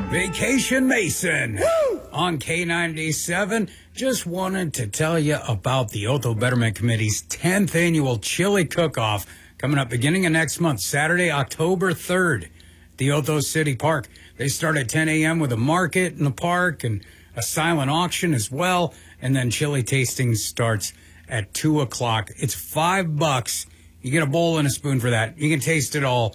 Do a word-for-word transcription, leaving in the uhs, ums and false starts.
Vacation Mason Woo! on K ninety-seven. Just wanted to tell you about the Otho Betterment Committee's tenth annual chili cook-off coming up beginning of next month, Saturday, October third, at the Otho City Park. They start at ten a.m. with a market in the park and a silent auction as well, and then chili tasting starts at two o'clock. It's five bucks. You get a bowl and a spoon for that. You can taste it all